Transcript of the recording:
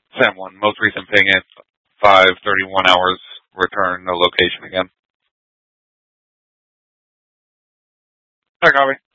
Sam 1, most recent ping at 5:31 hours, return the location again. Hi, copy.